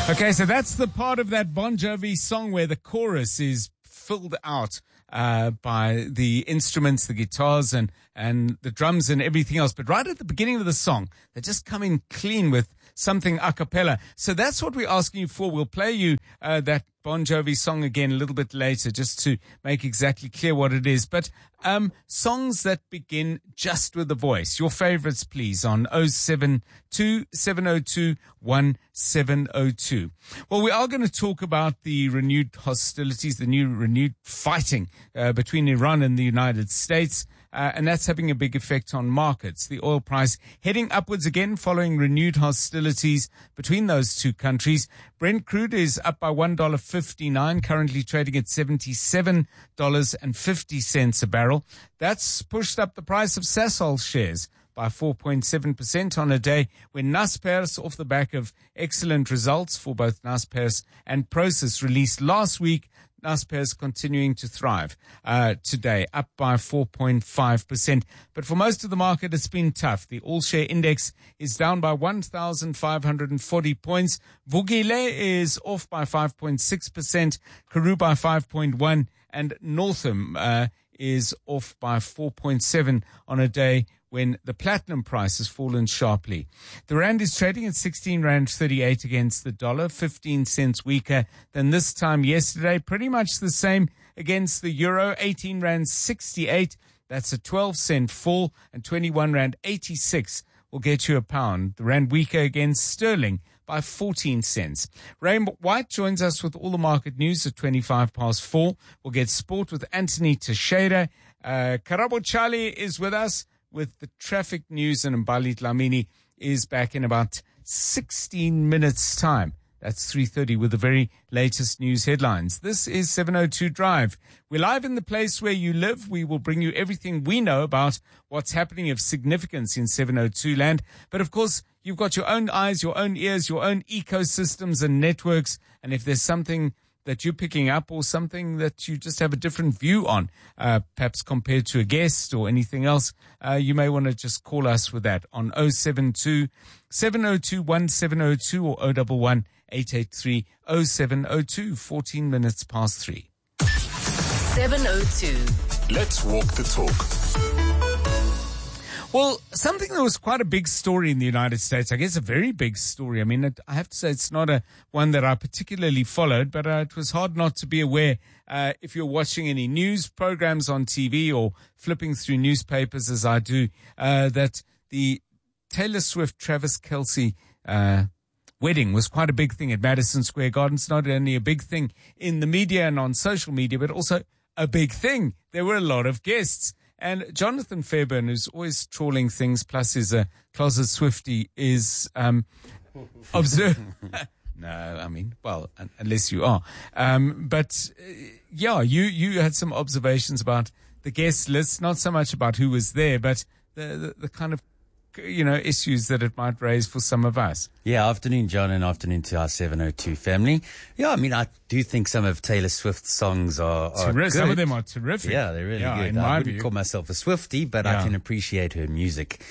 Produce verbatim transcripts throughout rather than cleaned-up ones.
Okay, so that's the part of that Bon Jovi song where the chorus is filled out uh, by the instruments, the guitars and, and the drums and everything else. But right at the beginning of the song, they just come in clean with something a cappella. So that's what we're asking you for. We'll play you uh, that Bon Jovi song again a little bit later just to make exactly clear what it is. But um songs that begin just with the voice. Your favorites, please, on oh seven two, seven oh two, one seven oh two. Well, we are going to talk about the renewed hostilities, the new renewed fighting uh, between Iran and the United States. Uh, and that's having a big effect on markets. The oil price heading upwards again following renewed hostilities between those two countries. Brent crude is up by one dollar fifty-nine, currently trading at seventy-seven dollars and fifty cents a barrel. That's pushed up the price of Sasol shares by four point seven percent on a day when Naspers, off the back of excellent results for both Naspers and Prosus released last week, Naspers continuing to thrive uh, today, up by four point five percent. But for most of the market, it's been tough. The all-share index is down by one thousand five hundred forty points. Vukile is off by five point six percent. Karoo by five point one. And Northam uh, is off by four point seven on a day when the platinum price has fallen sharply. The rand is trading at sixteen rand thirty-eight against the dollar, fifteen cents weaker than this time yesterday. Pretty much the same against the euro, eighteen rand sixty-eight. That's a twelve cent fall, and twenty-one rand eighty-six will get you a pound. The rand weaker against sterling by fourteen cents. Ray White joins us with all the market news at twenty-five past four. We'll get sport with Anthony Teixeira. Uh, Karabo Charlie is with us with the traffic news, and Mbali Dlamini is back in about sixteen minutes' time. That's three thirty with the very latest news headlines. This is seven oh two Drive. We're live in the place where you live. We will bring you everything we know about what's happening of significance in seven oh two land. But of course, you've got your own eyes, your own ears, your own ecosystems and networks. And if there's something that you're picking up or something that you just have a different view on, uh, perhaps compared to a guest or anything else, uh, you may want to just call us with that on oh seven two, seven oh two, one seven oh two or oh one one, eight eight three, oh seven oh two, fourteen minutes past three. seven oh two. Let's walk the talk. Well, something that was quite a big story in the United States, I guess a very big story. I mean, it, I have to say it's not a one that I particularly followed, but uh, it was hard not to be aware uh, if you're watching any news programs on T V or flipping through newspapers as I do, uh, that the Taylor Swift, Travis Kelce uh wedding was quite a big thing at Madison Square Garden. It's not only a big thing in the media and on social media, but also a big thing. There were a lot of guests. And Jonathan Fairburn, who's always trawling things, plus is a closet Swiftie, is um, observe. No, I mean, well, un- unless you are. Um, but uh, yeah, you you had some observations about the guest list, not so much about who was there, but the the, the kind of you know, issues that it might raise for some of us. Yeah, afternoon, John, and afternoon to our seven oh two family. Yeah, I mean, I do think some of Taylor Swift's songs are, are Terri- good. Some of them are terrific. Yeah, they're really yeah, good. In I my wouldn't view. call myself a Swiftie, but Yeah. I can appreciate her music.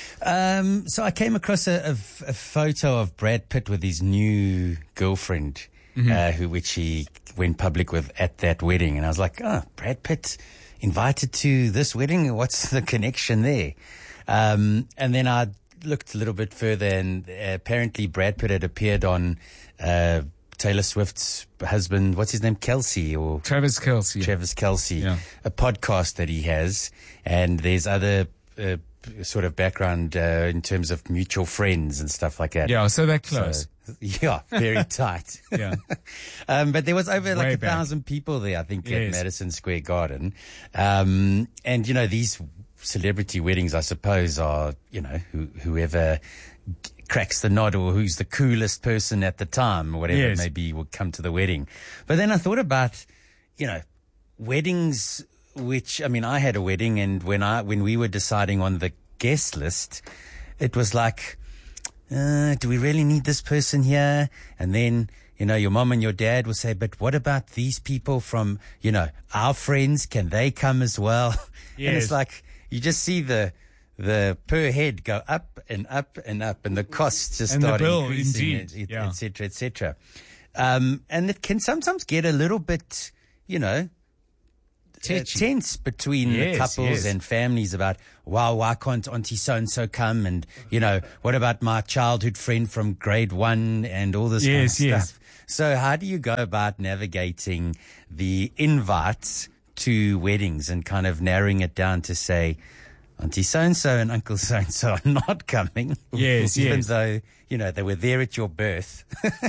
Um, so I came across a, a, f- a photo of Brad Pitt with his new girlfriend, Mm-hmm. uh, who which he went public with at that wedding, and I was like, oh, Brad Pitt invited to this wedding? What's the connection there? Um, and then I looked a little bit further, and uh, apparently Brad Pitt had appeared on uh, Taylor Swift's husband, what's his name, Kelce, or Travis Kelce. Travis Kelce, Yeah. a podcast that he has, and there's other uh, sort of background uh, in terms of mutual friends and stuff like that. Yeah, so they're close. So, yeah, very tight. Yeah. Um, but there was over like Way a back. thousand people there, I think, Yes. at Madison Square Garden. Um, and you know, these celebrity weddings, I suppose, are, you know, who, whoever cracks the nod or who's the coolest person at the time or whatever Yes. it may be will come to the wedding. But then I thought about, you know, weddings, which, I mean, I had a wedding, and when I, when we were deciding on the guest list, it was like, uh, do we really need this person here? And then, you know, your mom and your dad will say, but what about these people from, you know, our friends? Can they come as well? And Yes. it's like, you just see the, the per head go up and up and up, and the costs just And the start bill, increasing, indeed. et Yeah. cetera, et cetera. Um, and it can sometimes get a little bit, you know, uh, Tetchy. tense between Yes, the couples yes. and families about, wow, why can't Auntie so-and-so come? And, you know, what about my childhood friend from grade one and all this Yes, kind of yes. stuff? So how do you go about navigating the invites to weddings and kind of narrowing it down to say, Auntie so-and-so and Uncle so-and-so are not coming? Yes, Even yes. though, you know, they were there at your birth.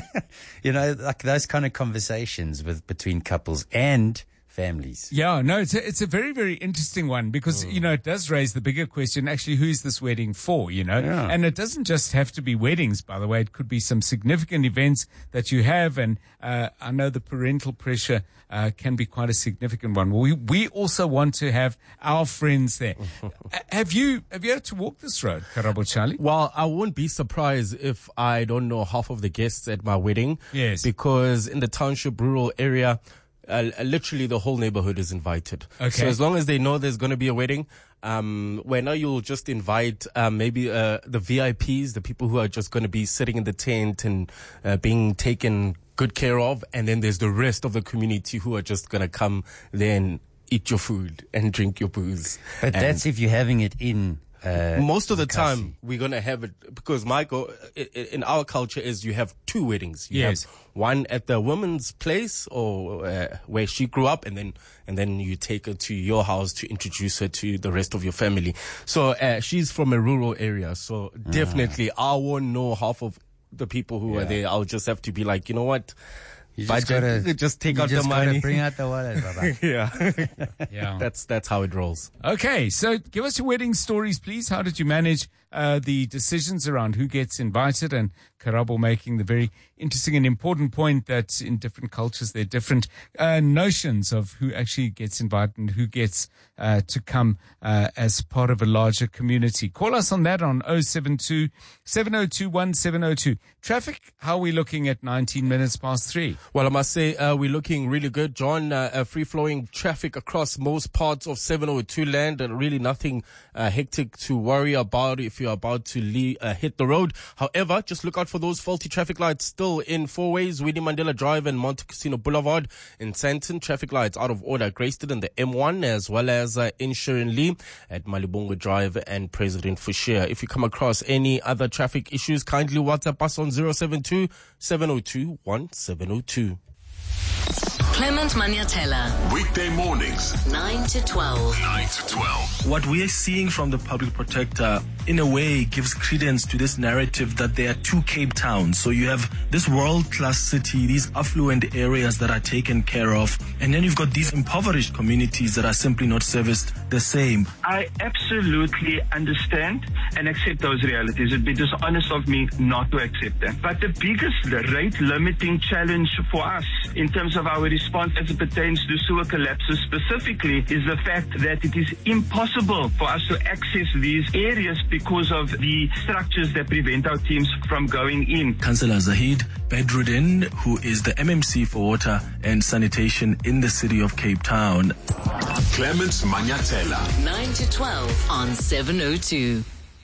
You know, like those kind of conversations with between couples and families. Yeah, no, it's a, it's a very, very interesting one because, you know, it does raise the bigger question, actually, who's this wedding for, you know? Yeah. And it doesn't just have to be weddings, by the way. It could be some significant events that you have. And uh, I know the parental pressure uh, can be quite a significant one. We we also want to have our friends there. Uh, have you have you had to walk this road, Karabo Charlie? Well, I won't be surprised if I don't know half of the guests at my wedding. Yes. Because in the township rural area, uh, literally the whole neighborhood is invited. Okay. So as long as they know there's going to be a wedding, um, where now you'll just invite, um, maybe, uh, the V I Ps, the people who are just going to be sitting in the tent and, uh, being taken good care of. And then there's the rest of the community who are just going to come there and eat your food and drink your booze. But And- that's if you're having it in. Uh, most of the Nkasi. time we're going to have it because Michael, i- i- in our culture is you have two weddings. You Yes. have one at the woman's place or uh, where she grew up, and then and then you take her to your house to introduce her to the rest of your family. So uh, she's from a rural area, so definitely I won't know half of the people who are Yeah. there. I'll just have to be like, you know what? You just Budget, gotta just take you out just the gotta money. Bring out the wallet, Baba. Yeah, Yeah. that's that's how it rolls. Okay, so give us your wedding stories, please. How did you manage uh, the decisions around who gets invited? And Karabo making the very interesting and important point that in different cultures there are different uh, notions of who actually gets invited and who gets uh, to come uh, as part of a larger community. Call us on that on oh seven two, seven oh two, one seven oh two. Traffic, how are we looking at nineteen minutes past three? Well, I must say, uh, we're looking really good, John. Uh, uh, free-flowing traffic across most parts of seven oh two land, and really nothing uh, hectic to worry about if you're about to leave, uh, hit the road. However, just look out for those faulty traffic lights still in four ways, Winnie Mandela Drive and Monte Cassino Boulevard. In Sandton, traffic lights out of order, Grayston and the M one, as well as uh, in Sharon Lee at Malibongo Drive and President Fushia. If you come across any other traffic issues, kindly WhatsApp us on zero seven two, seven oh two, one seven oh two. Clement Maniatella, Weekday mornings, nine to twelve. nine to twelve. What we are seeing from the public protector, in a way, gives credence to this narrative that there are two Cape Towns. So you have this world-class city, these affluent areas that are taken care of, and then you've got these impoverished communities that are simply not serviced the same. I absolutely understand and accept those realities. It'd be dishonest of me not to accept them. But the biggest rate limiting challenge for us in terms of our response as it pertains to sewer collapses specifically is the fact that it is impossible for us to access these areas because of the structures that prevent our teams from going in. Councillor Zahid Bedruddin, who is the M M C for water and sanitation in the city of Cape Town. Clements Maniatella. nine to twelve on seven oh two.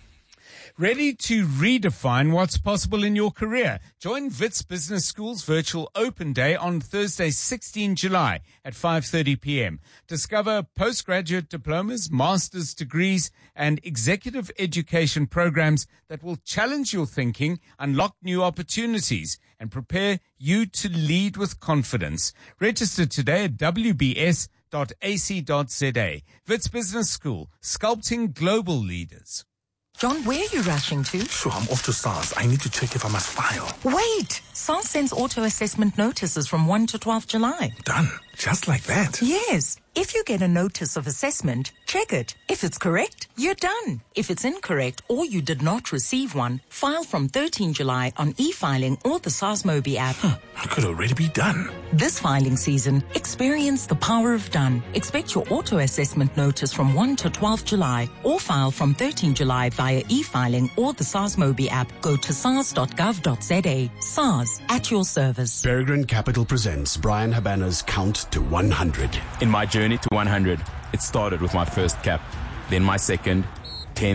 Ready to redefine what's possible in your career? Join Wits Business School's virtual open day on Thursday, the sixteenth of July at five thirty p.m. Discover postgraduate diplomas, master's degrees, and executive education programs that will challenge your thinking, unlock new opportunities, and prepare you to lead with confidence. Register today at w b s dot a c dot z a. Wits Business School, sculpting global leaders. John, where are you rushing to? Sure, I'm off to SARS. I need to check if I must file. Wait! SARS sends auto-assessment notices from first to twelfth of July. Done. Just like that. Yes. If you get a notice of assessment, check it. If it's correct, you're done. If it's incorrect or you did not receive one, file from thirteenth of July on e-filing or the SARS Mobi app. Huh, I could already be done. This filing season, experience the power of done. Expect your auto-assessment notice from first to twelfth of July or file from thirteenth of July via e-filing or the SARS Mobi app. Go to sars dot gov dot z a. SARS, at your service. Peregrine Capital presents Brian Habana's Count to one hundred. In my journey to one hundred, it started with my first cap, then my second, tenth,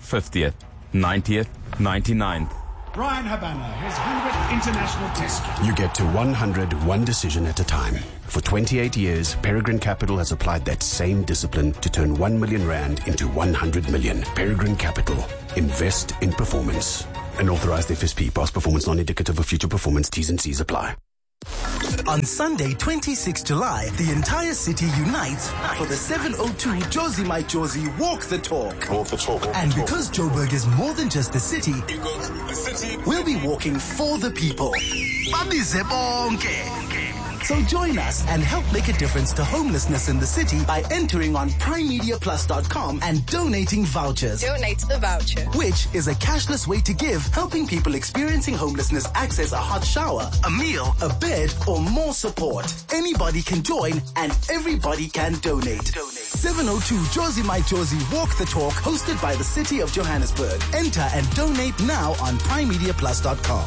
fiftieth, ninetieth, ninety-ninth. Brian Habana, his one hundredth international test. You get to one hundred one decision at a time. For twenty-eight years, Peregrine Capital has applied that same discipline to turn one million rand into one hundred million. Peregrine Capital. Invest in performance. An authorized F S P. Past performance non-indicative of future performance. T's and C's apply. On Sunday, twenty-sixth July, the entire city unites for the seven oh two Jozi My Jozi Walk the Talk. Walk the talk. Walk And the talk. because Joburg is more than just the city, You go through the city. we'll be walking for the people. Babize bonke. So join us and help make a difference to homelessness in the city by entering on prime media plus dot com and donating vouchers. Donate a voucher. Which is a cashless way to give, helping people experiencing homelessness access a hot shower, a meal, a bed, or more support. Anybody can join and everybody can donate. seven oh two Jozi My Jozi Walk the Talk, hosted by the City of Johannesburg. Enter and donate now on prime media plus dot com.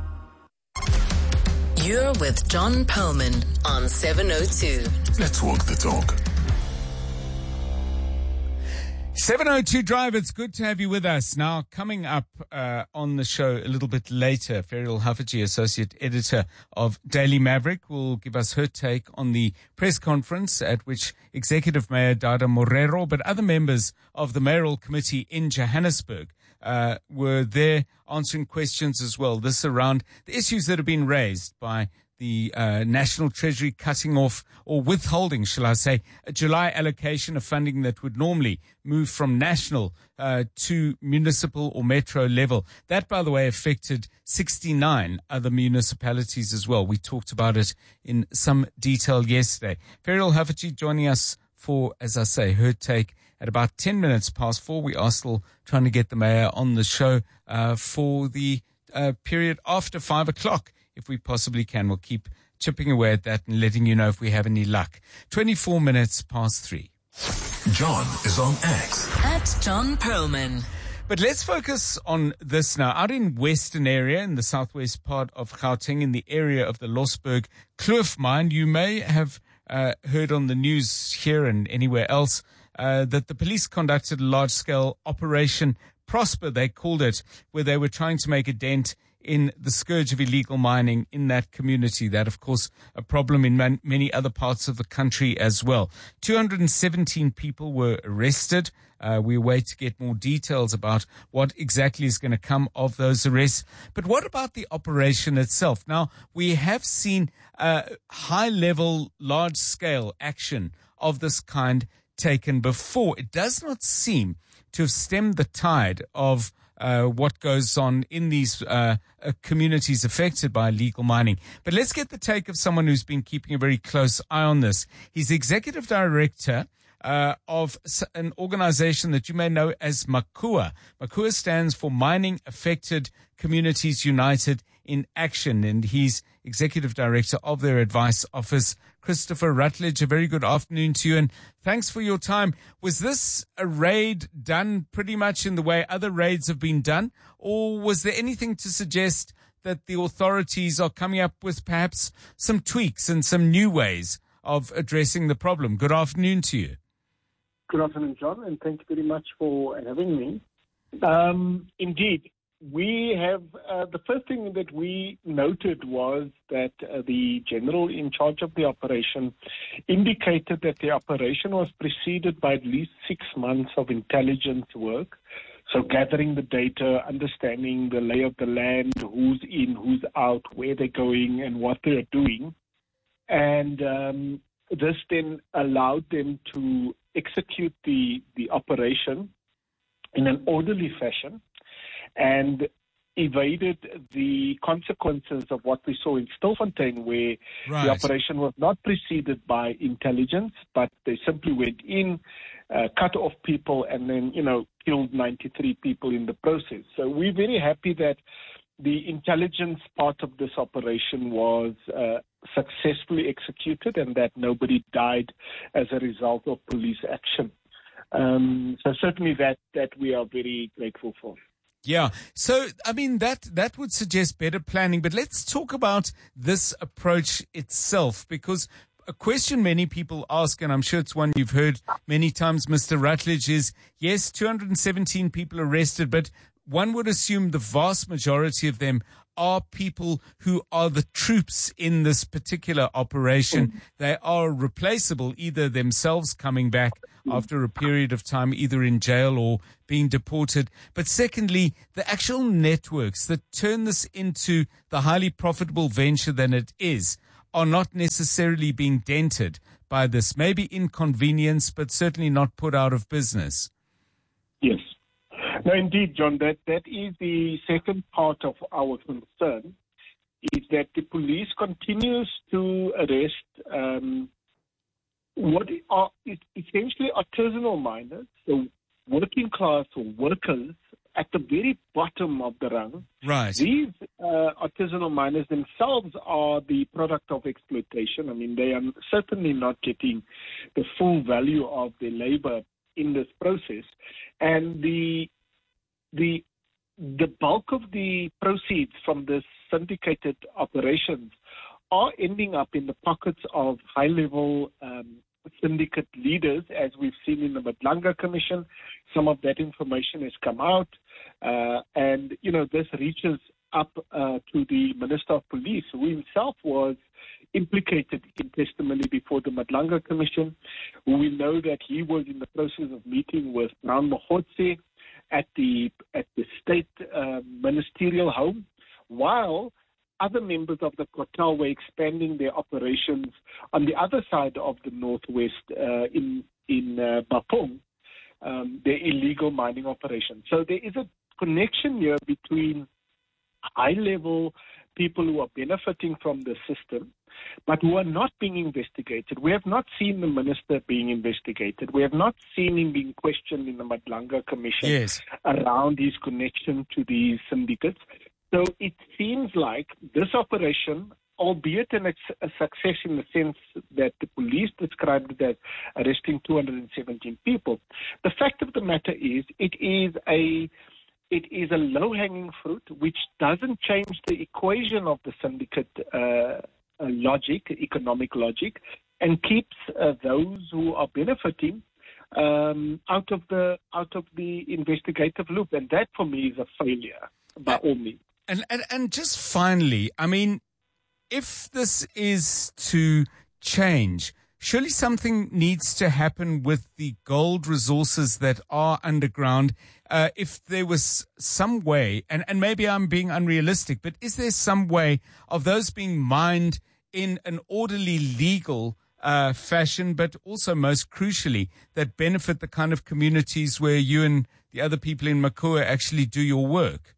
You're with John Perlman on seven oh two. Let's walk the talk. seven oh two Drive, it's good to have you with us. Now, coming up uh, on the show a little bit later, Ferial Haffajee, Associate Editor of Daily Maverick, will give us her take on the press conference at which Executive Mayor Dada Morero, but other members of the Mayoral Committee in Johannesburg uh, were there answering questions as well. This around the issues that have been raised by the uh, National Treasury cutting off or withholding, shall I say, a July allocation of funding that would normally move from national uh, to municipal or metro level. That, by the way, affected sixty-nine other municipalities as well. We talked about it in some detail yesterday. Ferial Haffajee joining us for, as I say, her take at about ten minutes past four. We are still trying to get the mayor on the show uh, for the uh, period after five o'clock. If we possibly can, we'll keep chipping away at that and letting you know if we have any luck. twenty-four minutes past three. John is on X. At John Perlman. But let's focus on this now. Out in Western area, in the southwest part of Gauteng, in the area of the Losberg Kloof mine, you may have uh, heard on the news here and anywhere else uh, that the police conducted a large-scale Operation Prosper, they called it, where they were trying to make a dent in the scourge of illegal mining in that community. That, of course, a problem in man- many other parts of the country as well. two hundred seventeen people were arrested. Uh, we wait to get more details about what exactly is going to come of those arrests. But what about the operation itself? Now, we have seen uh, high-level, large-scale action of this kind taken before. It does not seem to have stemmed the tide of Uh, what goes on in these uh, uh, communities affected by illegal mining. But let's get the take of someone who's been keeping a very close eye on this. He's executive director uh, of an organization that you may know as MACUA. MACUA stands for Mining Affected Communities United in Action, and he's executive director of their advice office. Christopher Rutledge, a very good afternoon to you, and thanks for your time. Was this a raid done pretty much in the way other raids have been done, or was there anything to suggest that the authorities are coming up with perhaps some tweaks and some new ways of addressing the problem? Good afternoon to you. Good afternoon, John, and thank you very much for having me. Um, indeed. We have, uh, the first thing that we noted was that uh, the general in charge of the operation indicated that the operation was preceded by at least six months of intelligence work. So gathering the data, understanding the lay of the land, who's in, who's out, where they're going, and what they're doing. And um, this then allowed them to execute the, the operation in an orderly fashion, and evaded the consequences of what we saw in Stilfontein, where right. the operation was not preceded by intelligence, but they simply went in, uh, cut off people, and then, you know, killed ninety-three people in the process. So we're very happy that the intelligence part of this operation was uh, successfully executed and that nobody died as a result of police action. Um, so certainly that, that we are very grateful for. Yeah. So, I mean, that, that would suggest better planning. But let's talk about this approach itself, because a question many people ask, and I'm sure it's one you've heard many times, Mister Rutledge, is, yes, two hundred seventeen people arrested, but one would assume the vast majority of them are people who are the troops in this particular operation. Mm. They are replaceable, either themselves coming back mm. after a period of time, either in jail or being deported. But secondly, the actual networks that turn this into the highly profitable venture than it is are not necessarily being dented by this. Maybe inconvenience, but certainly not put out of business. Yes. No, indeed, John, that, that is the second part of our concern, is that the police continues to arrest um, what are essentially artisanal miners, so working class or workers at the very bottom of the rung. Right. These uh, artisanal miners themselves are the product of exploitation. I mean, they are certainly not getting the full value of their labor in this process. And the The the bulk of the proceeds from this syndicated operations are ending up in the pockets of high-level um, syndicate leaders, as we've seen in the Madlanga Commission. Some of that information has come out, uh, and you know this reaches up uh, to the Minister of Police, who himself was implicated in testimony before the Madlanga Commission. We know that he was in the process of meeting with Brown Mahotse at the at the state uh, ministerial home, while other members of the cartel were expanding their operations on the other side of the northwest uh, in in uh, Bapong, um, their illegal mining operation. So there is a connection here between high-level people who are benefiting from the system, but who are not being investigated. We have not seen the minister being investigated. We have not seen him being questioned in the Madlanga Commission yes. around his connection to these syndicates. So it seems like this operation, albeit an, a success in the sense that the police described it as arresting two hundred seventeen people, the fact of the matter is it is a It is a low-hanging fruit which doesn't change the equation of the syndicate uh, logic, economic logic, and keeps uh, those who are benefiting um, out of the out of the investigative loop. And that, for me, is a failure by all means. And, and and just finally, I mean, if this is to change, surely something needs to happen with the gold resources that are underground. Uh, if there was some way, and, and maybe I'm being unrealistic, but is there some way of those being mined in an orderly, legal uh, fashion, but also most crucially, that benefit the kind of communities where you and the other people in Makua actually do your work?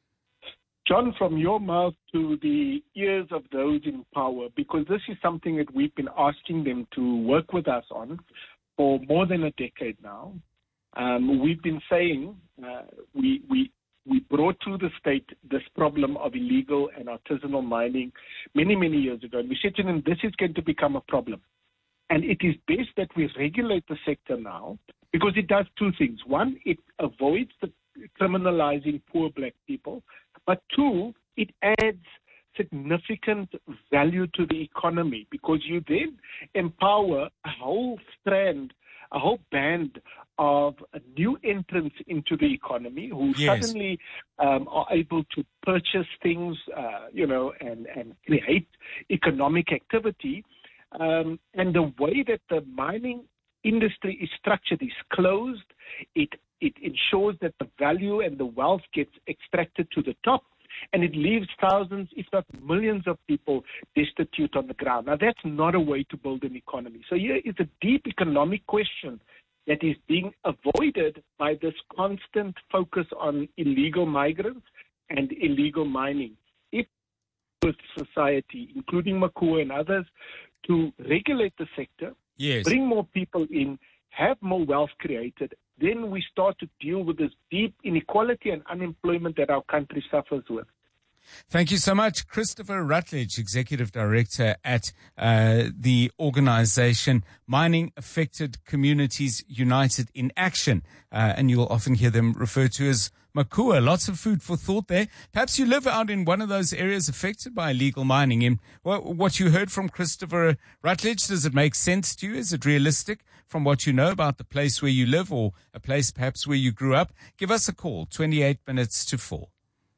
John, from your mouth to the ears of those in power, because this is something that we've been asking them to work with us on for more than a decade now. Um, we've been saying uh, we, we, we brought to the state this problem of illegal and artisanal mining many, many years ago. And we said to them, this is going to become a problem. And it is best that we regulate the sector now because it does two things. One, it avoids the criminalizing poor black people. But two, it adds significant value to the economy because you then empower a whole strand, a whole band of new entrants into the economy who yes. suddenly um, are able to purchase things, uh, you know, and, and create economic activity. Um, and the way that the mining industry is structured is closed. It it ensures that the value and the wealth gets extracted to the top, and it leaves thousands, if not millions of people destitute on the ground. Now, that's not a way to build an economy. So here is a deep economic question that is being avoided by this constant focus on illegal migrants and illegal mining. If with society, including Makua and others, to regulate the sector, yes. bring more people in, have more wealth created, then we start to deal with this deep inequality and unemployment that our country suffers with. Thank you so much, Christopher Rutledge, Executive Director at uh, the organization Mining Affected Communities United in Action. Uh, and you'll often hear them referred to as Makua. Lots of food for thought there. Perhaps you live out in one of those areas affected by illegal mining. And what you heard from Christopher Rutledge, does it make sense to you? Is it realistic from what you know about the place where you live or a place perhaps where you grew up? Give us a call, twenty-eight minutes to four.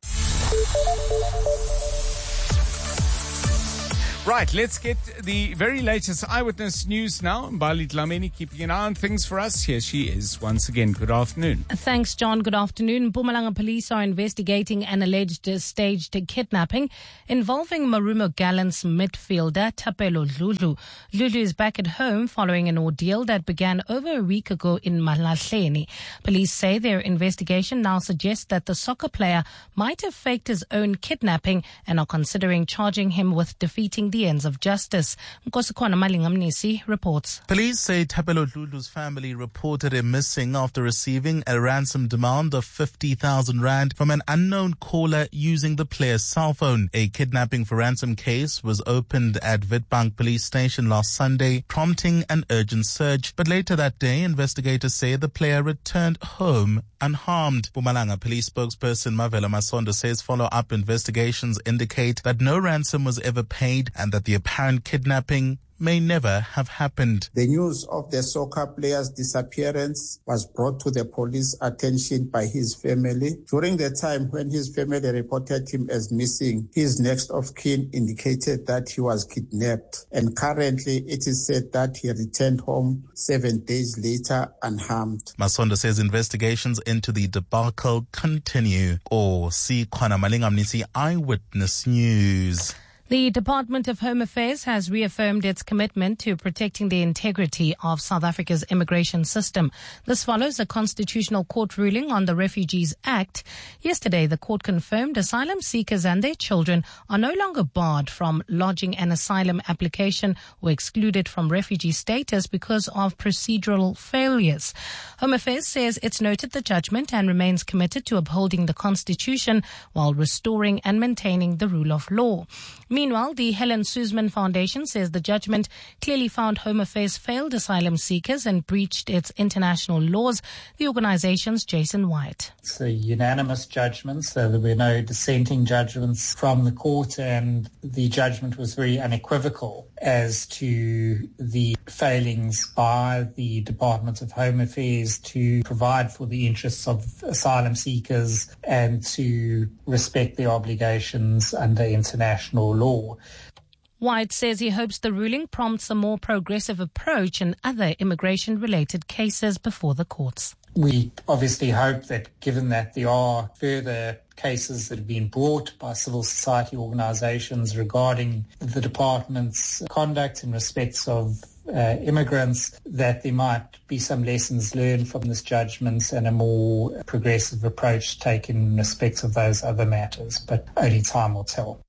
Right, let's get the very latest eyewitness news now. Mbali Dlamini keeping an eye on things for us. Here she is once again. Good afternoon. Thanks, John. Good afternoon. Mpumalanga police are investigating an alleged staged kidnapping involving Marumo Gallants midfielder Thapelo Dludlu. Dludlu is back at home following an ordeal that began over a week ago in Malahleni. Police say their investigation now suggests that the soccer player might have faked his own kidnapping and are considering charging him with defeating the ends of justice. Nkosikhona Malingamnisi reports. Police say Thapelo Dludlu's family reported him missing after receiving a ransom demand of fifty thousand rand from an unknown caller using the player's cell phone. A kidnapping for ransom case was opened at Witbank police station last Sunday, prompting an urgent search. But later that day, investigators say the player returned home unharmed. Mpumalanga police spokesperson Mavela Masonda says follow-up investigations indicate that no ransom was ever paid and that the apparent kidnapping may never have happened. The news of the soccer player's disappearance was brought to the police attention by his family. During the time when his family reported him as missing, his next of kin indicated that he was kidnapped, and currently it is said that he returned home seven days later unharmed. Masonda says investigations into the debacle continue. Or see Kwana Malingamnisi, Eyewitness News. The Department of Home Affairs has reaffirmed its commitment to protecting the integrity of South Africa's immigration system. This follows a constitutional court ruling on the Refugees Act. Yesterday, the court confirmed asylum seekers and their children are no longer barred from lodging an asylum application or excluded from refugee status because of procedural failures. Home Affairs says it's noted the judgment and remains committed to upholding the Constitution while restoring and maintaining the rule of law. Meanwhile, the Helen Suzman Foundation says the judgment clearly found Home Affairs failed asylum seekers and breached its international laws. The organization's Jason White. It's a unanimous judgment, so there were no dissenting judgments from the court, and the judgment was very unequivocal as to the failings by the Department of Home Affairs to provide for the interests of asylum seekers and to respect their obligations under international law. White says he hopes the ruling prompts a more progressive approach in other immigration-related cases before the courts. We obviously hope that, given that there are further cases that have been brought by civil society organizations regarding the department's conduct in respects of uh, immigrants, that there might be some lessons learned from this judgment and a more progressive approach taken in respect of those other matters. But only time will tell.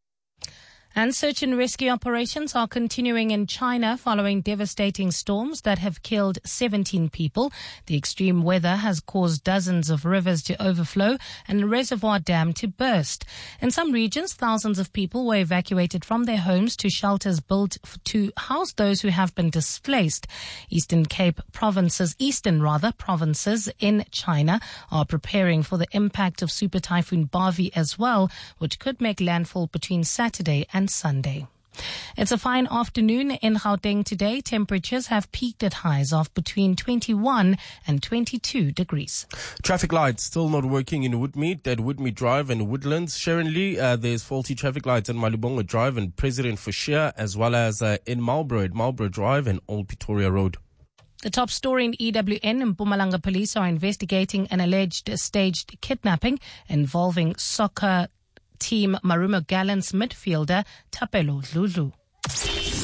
And search and rescue operations are continuing in China following devastating storms that have killed seventeen people. The extreme weather has caused dozens of rivers to overflow and a reservoir dam to burst. In some regions, thousands of people were evacuated from their homes to shelters built to house those who have been displaced. Eastern Cape provinces, eastern rather, provinces in China are preparing for the impact of Super Typhoon Bavi as well, which could make landfall between Saturday and And Sunday. It's a fine afternoon in Gauteng today. Temperatures have peaked at highs of between twenty-one and twenty-two degrees. Traffic lights still not working in Woodmead, at Woodmead Drive and Woodlands. Sharon Lee, uh, there's faulty traffic lights in Malibongo Drive and President Forshire, as well as uh, in Marlborough, at Marlborough Drive and Old Pretoria Road. The top story in E W N and Mpumalanga police are investigating an alleged staged kidnapping involving soccer team Marumo Gallants midfielder Thapelo Dludlu.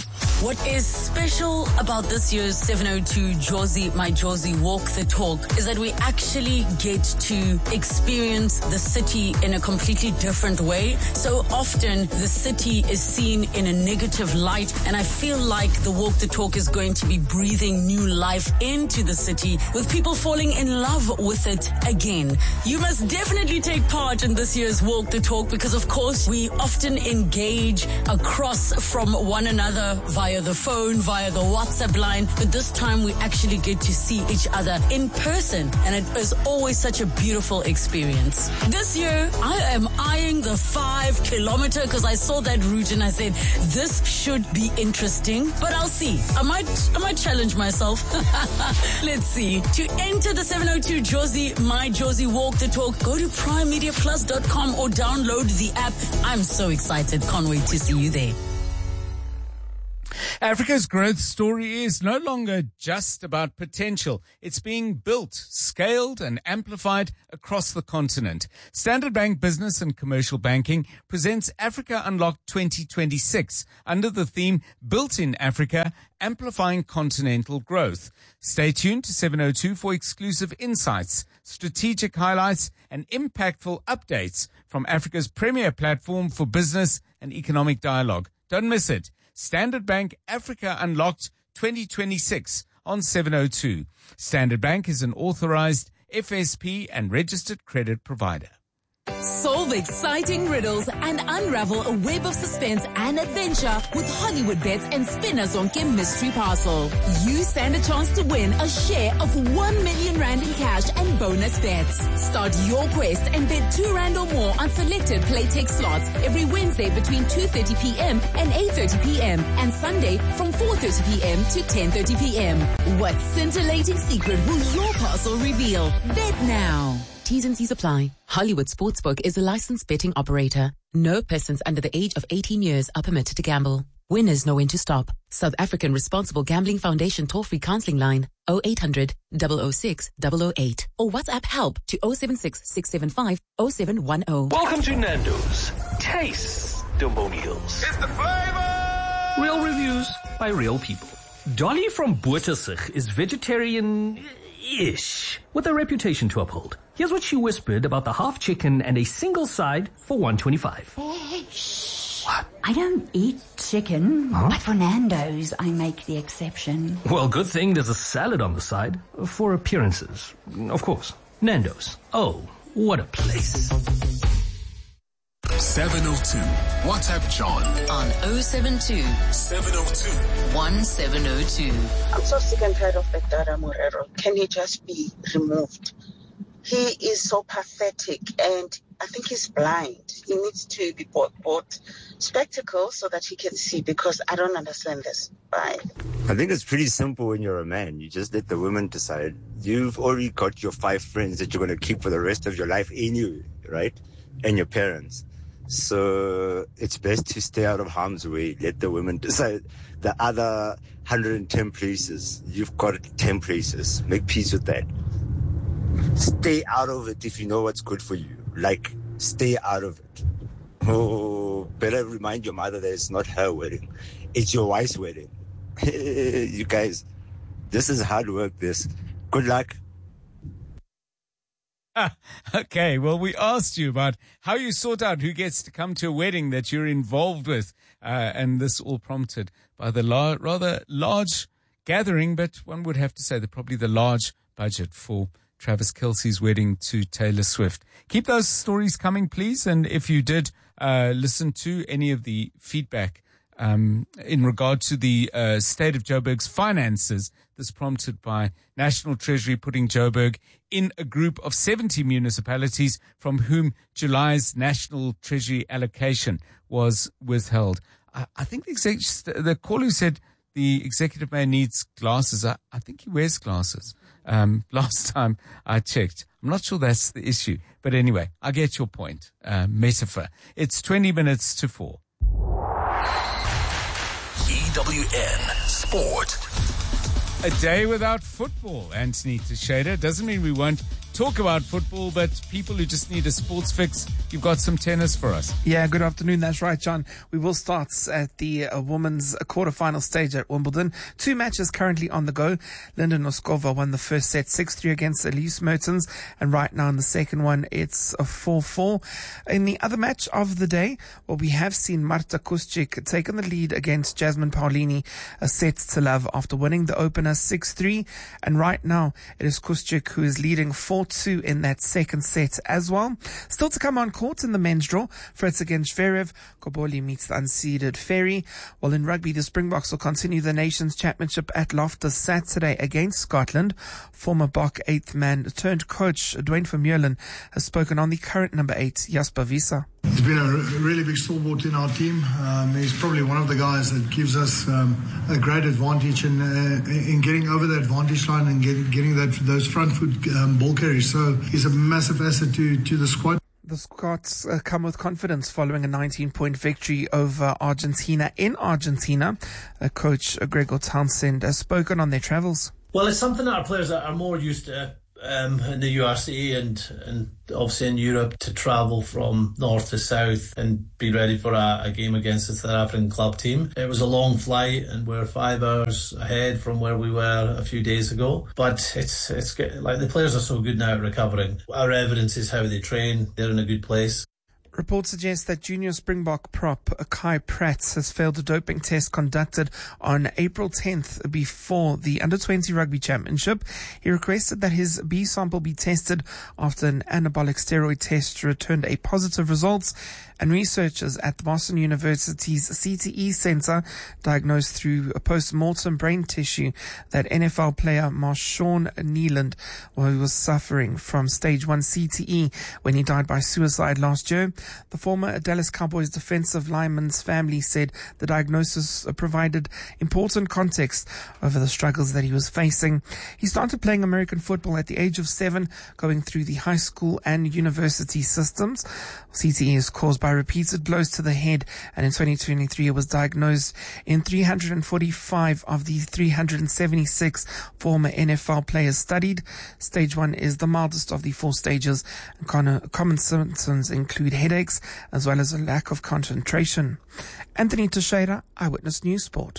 What is special about this year's seven oh two Jozi, My Jozi Walk the Talk is that we actually get to experience the city in a completely different way. So often the city is seen in a negative light, and I feel like the Walk the Talk is going to be breathing new life into the city with people falling in love with it again. You must definitely take part in this year's Walk the Talk because, of course, we often engage across from one another via the phone, via the WhatsApp line, but this time we actually get to see each other in person, and it is always such a beautiful experience. This year, I am eyeing the five kilometer because I saw that route and I said, this should be interesting, but I'll see. I might, I might challenge myself. Let's see. To enter the seven oh two Jozi, My Jozi Walk the Talk, go to prime media plus dot com or download the app. I'm so excited. Can't wait to see you there. Africa's growth story is no longer just about potential. It's being built, scaled and amplified across the continent. Standard Bank Business and Commercial Banking presents Africa Unlocked twenty twenty-six under the theme Built in Africa, Amplifying Continental Growth. Stay tuned to seven oh two for exclusive insights, strategic highlights and impactful updates from Africa's premier platform for business and economic dialogue. Don't miss it. Standard Bank Africa Unlocked twenty twenty-six on seven oh two. Standard Bank is an authorized F S P and registered credit provider. Solve exciting riddles and unravel a web of suspense and adventure with Hollywood Bets and Spinners on Kim Mystery Parcel. You stand a chance to win a share of one million rand in cash and bonus bets. Start your quest and bet two rand or more on selected Playtech slots every Wednesday between two thirty p.m. and eight thirty p.m. and Sunday from four thirty p.m. to ten thirty p.m. What scintillating secret will your parcel reveal? Bet now. T's and C's apply. Hollywood Sportsbook is a licensed betting operator. No persons under the age of eighteen years are permitted to gamble. Winners know when to stop. South African Responsible Gambling Foundation toll-free counseling line oh eight hundred, double oh six, double oh eight or WhatsApp help to oh seven six, six seven five, oh seven one oh. Welcome to Nando's. Taste Domonials. It's the flavor! Real reviews by real people. Dolly from Bottersig is vegetarian-ish with a reputation to uphold. Here's what she whispered about the half chicken and a single side for one twenty-five. What? I don't eat chicken, huh? But for Nando's, I make the exception. Well, good thing there's a salad on the side for appearances. Of course. Nando's. Oh, what a place. seven oh two. WhatsApp John on oh seven two, seven oh two, one seven oh two. I'm so sick and tired of that Dada Morero. Can he just be removed? He is so pathetic, and I think he's blind. He needs to be bought, bought spectacles so that he can see, because I don't understand this. Bye. I think it's pretty simple when you're a man. You just let the women decide. You've already got your five friends that you're going to keep for the rest of your life anyway, right? And your parents. So it's best to stay out of harm's way. Let the women decide. The other one hundred ten places, you've got ten places. Make peace with that. Stay out of it if you know what's good for you. Like, stay out of it. Oh, better remind your mother that it's not her wedding. It's your wife's wedding. You guys, this is hard work, this. Good luck. Ah, okay, well, we asked you about how you sort out who gets to come to a wedding that you're involved with. Uh, and this all prompted by the la- rather large gathering, but one would have to say that probably the large budget for Travis Kelce's wedding to Taylor Swift. Keep those stories coming, please. And if you did uh, listen to any of the feedback um, in regard to the uh, state of Joburg's finances, this prompted by National Treasury putting Joburg in a group of seventy municipalities from whom July's National Treasury allocation was withheld. I, I think the, exec- the caller who said the executive mayor needs glasses, I, I think he wears glasses. Um, last time I checked. I'm not sure that's the issue. But anyway, I get your point. Uh, metaphor. It's twenty minutes to four. E W N Sport. A day without football, Anthony Teixeira, doesn't mean we won't talk about football, but people who just need a sports fix, you've got some tennis for us. Yeah, good afternoon. That's right, John. We will start at the uh, women's quarterfinal stage at Wimbledon. Two matches currently on the go. Linda Noskova won the first set six three against Elise Mertens, and right now in the second one, it's a four four. In the other match of the day, well, we have seen Marta Kuščík taken the lead against Jasmine Paolini, a set to love after winning the opener six three, and right now it is Kuščík who is leading four two in that second set as well. Still to come on court in the men's draw, Fritz against Zverev, Koboli meets the unseeded Ferry. While in rugby, the Springboks will continue the Nations Championship at Loftus Saturday against Scotland. Former Bok eighth man turned coach Dwayne Vermeulen has spoken on the current number eight, Jasper Wiese. He's been a really big stalwart in our team. Um, he's probably one of the guys that gives us um, a great advantage in uh, in getting over the advantage line and get, getting that those front foot um, ball carries. So he's a massive asset to, to the squad. The Scots uh, come with confidence following a nineteen-point victory over Argentina in Argentina. Uh, Coach Gregor Townsend has spoken on their travels. Well, it's something that our players are more used to um, in the U R C and, and obviously in Europe, to travel from north to south and be ready for a, a game against the South African club team. It was a long flight and we're five hours ahead from where we were a few days ago. But it's it's like the players are so good now at recovering. Our evidence is how they train. They're in a good place. Reports suggest that junior Springbok prop Kai Pratt has failed a doping test conducted on April tenth before the under twenty Rugby Championship. He requested that his B sample be tested after an anabolic steroid test returned a positive result. And researchers at the Boston University's C T E Center diagnosed through a post-mortem brain tissue that N F L player Marshawn Neeland, well, he was suffering from stage one C T E when he died by suicide last year. The former Dallas Cowboys defensive lineman's family said the diagnosis provided important context over the struggles that he was facing. He started playing American football at the age of seven, going through the high school and university systems. C T E is caused by repeated blows to the head, and in twenty twenty-three it was diagnosed in three hundred forty-five of the three hundred seventy-six former N F L players studied. Stage one is the mildest of the four stages. Common symptoms include headaches as well as a lack of concentration. Anthony Teixeira, Eyewitness News Sport.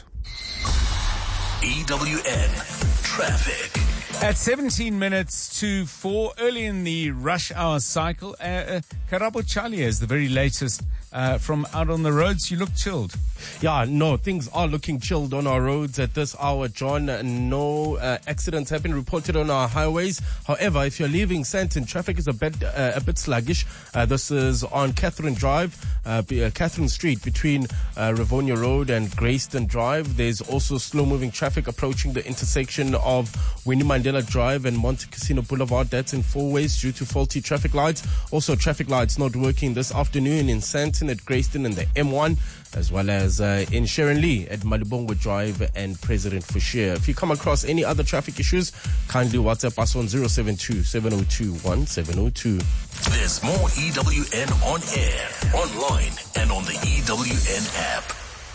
E W N Traffic. At seventeen minutes to four, early in the rush hour cycle, uh, uh, Karabo Chalia is the very latest uh, from out on the roads. You look chilled. Yeah, no, things are looking chilled on our roads at this hour, John. No uh, accidents have been reported on our highways. However, if you're leaving Sandton, traffic is a bit uh, a bit sluggish. Uh, this is on Catherine Drive, uh, uh, Catherine Street between uh, Rivonia Road and Grayston Drive. There's also slow-moving traffic approaching the intersection of Winnie Mandela Drive and Monte Cassino Boulevard. That's in four ways due to faulty traffic lights. Also, traffic lights not working this afternoon in Sandton at Grayston and the M one, as well as uh, in Sharon Lee at Malibongwe Drive and President Fouchier. If you come across any other traffic issues, kindly WhatsApp us on zero seven two, seven zero two, one seven zero two. There's more E W N on air, online, and on the E W N app.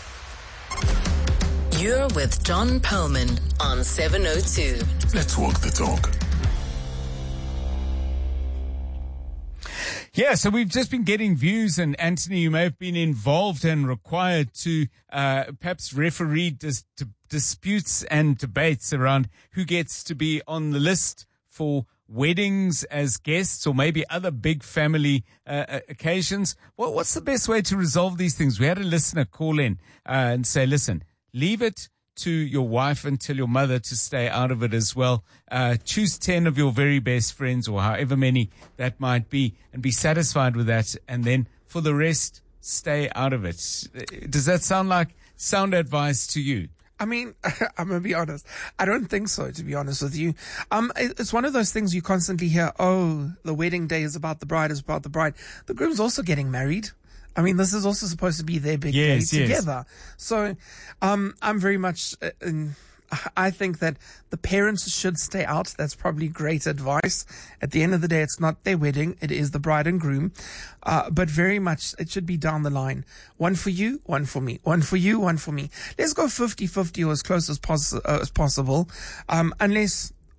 You're with John Perlman on seven oh two. Let's walk the talk. Yeah, so we've just been getting views, and Anthony, you may have been involved and required to uh, perhaps referee dis- d- disputes and debates around who gets to be on the list for weddings as guests or maybe other big family uh, occasions. Well, what's the best way to resolve these things? We had a listener call in uh, and say, listen, leave it to your wife and tell your mother to stay out of it as well. Uh, choose ten of your very best friends or however many that might be and be satisfied with that. And then for the rest, stay out of it. Does that sound like sound advice to you? I mean, I'm going to be honest. I don't think so, to be honest with you. Um, it's one of those things you constantly hear, oh, the wedding day is about the bride, is about the bride. The groom's also getting married. I mean, this is also supposed to be their big yes, day yes. together. So, um, I'm very much, uh, in, I think that the parents should stay out. That's probably great advice. At the end of the day, it's not their wedding. It is the bride and groom. Uh, but very much it should be down the line. One for you, one for me. One for you, one for me. Let's go fifty-fifty or as close as, poss- uh, as possible. Um, unless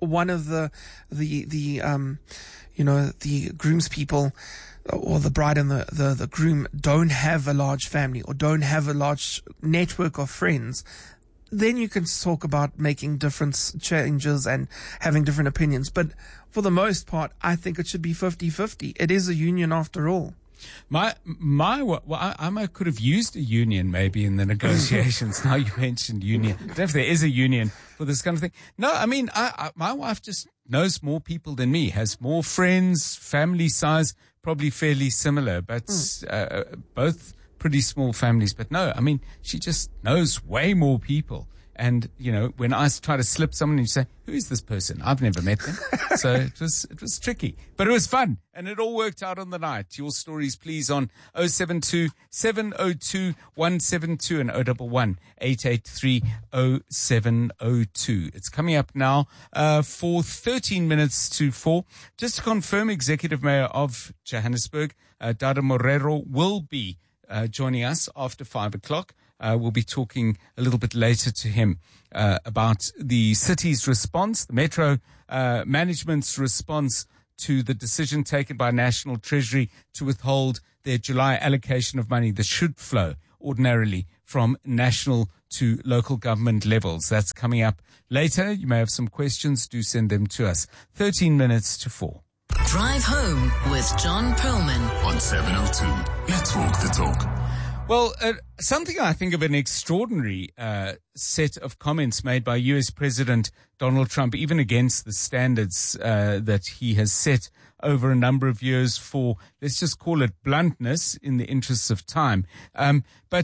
one of the, the, the, um, you know, the groomspeople or the bride and the, the, the groom don't have a large family or don't have a large network of friends, then you can talk about making different changes and having different opinions. But for the most part, I think it should be fifty-fifty. It is a union after all. My, my, well, I, I might could have used a union maybe in the negotiations. Now you mentioned union. I don't know if there is a union for this kind of thing. No, I mean, I, I, my wife just knows more people than me, has more friends, family size, probably fairly similar, but mm. uh, both pretty small families. But no, I mean, she just knows way more people. And, you know, when I try to slip someone, you say, who is this person? I've never met them. So it was, it was tricky, but it was fun. And it all worked out on the night. Your stories, please, on oh seven two, seven oh two, one seven two and oh one one, eight eight three, oh seven oh two. It's coming up now, uh, for thirteen minutes to four. Just to confirm, Executive Mayor of Johannesburg, uh, Dada Morero, will be, uh, joining us after five o'clock. Uh, we'll be talking a little bit later to him uh, about the city's response, the Metro uh, management's response to the decision taken by National Treasury to withhold their July allocation of money that should flow ordinarily from national to local government levels. That's coming up later. You may have some questions. Do send them to us. thirteen minutes to four. Drive Home with John Perlman on seven oh two. Let's walk the talk. Well, uh, something I think of an extraordinary uh, set of comments made by U S President Donald Trump, even against the standards uh, that he has set over a number of years for, let's just call it bluntness in the interests of time. Um, but